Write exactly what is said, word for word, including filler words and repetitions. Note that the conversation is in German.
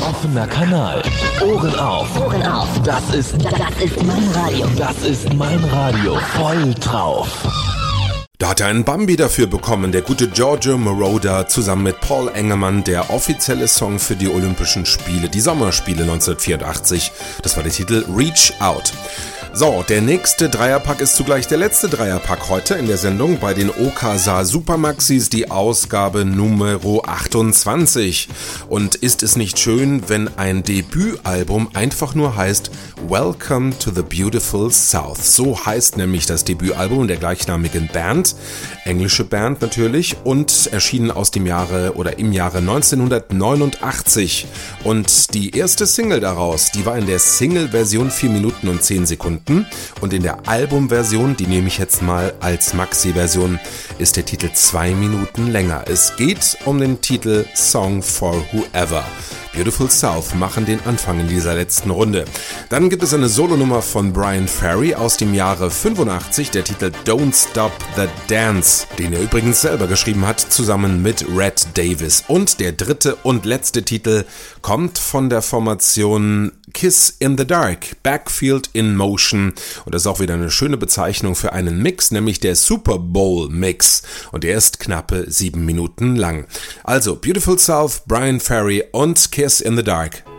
Offener Kanal. Ohren auf. Ohren auf. Das ist, Das ist mein Radio. das ist mein Radio. Voll drauf. Da hat er einen Bambi dafür bekommen, der gute Giorgio Moroder zusammen mit Paul Engemann, der offizielle Song für die Olympischen Spiele, die Sommerspiele neunzehnhundertvierundachtzig. Das war der Titel Reach Out. So, der nächste Dreierpack ist zugleich der letzte Dreierpack heute in der Sendung bei den Okasa Supermaxis, die Ausgabe Numero achtundzwanzig. Und ist es nicht schön, wenn ein Debütalbum einfach nur heißt Welcome to the Beautiful South? So heißt nämlich das Debütalbum der gleichnamigen Band, englische Band natürlich, und erschienen aus dem Jahre oder im Jahre neunzehnhundertneunundachtzig. Und die erste Single daraus, die war in der Single-Version vier Minuten und zehn Sekunden. Und in der Albumversion, die nehme ich jetzt mal als Maxi-Version, ist der Titel zwei Minuten länger. Es geht um den Titel Song for Whoever. Beautiful South machen den Anfang in dieser letzten Runde. Dann gibt es eine Solonummer von Bryan Ferry aus dem Jahre fünfundachtzig, der Titel Don't Stop the Dance, den er übrigens selber geschrieben hat, zusammen mit Red Davis. Und der dritte und letzte Titel kommt von der Formation Kiss in the Dark, Backfield in Motion. Und das ist auch wieder eine schöne Bezeichnung für einen Mix, nämlich der Super Bowl Mix. Und der ist knappe sieben Minuten lang. Also Beautiful South, Bryan Ferry und Kiss in the Dark.